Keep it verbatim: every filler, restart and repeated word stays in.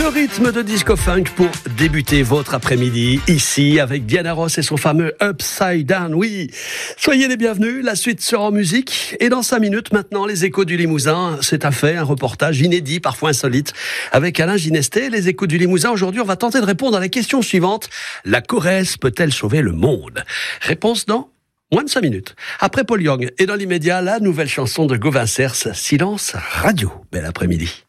Le rythme de disco funk pour débuter votre après-midi ici avec Diana Ross et son fameux Upside Down. Oui, soyez les bienvenus. La suite sera en musique et dans cinq minutes maintenant, les Échos du Limousin. C'est un fait, un reportage inédit, parfois insolite, avec Alain Ginesté. Les Échos du Limousin. Aujourd'hui, on va tenter de répondre à la question suivante. La Corrèze peut-elle sauver le monde? Réponse dans moins de cinq minutes. Après Paul Young et dans l'immédiat, la nouvelle chanson de Gauvin Cers, Silence Radio. Bel après-midi.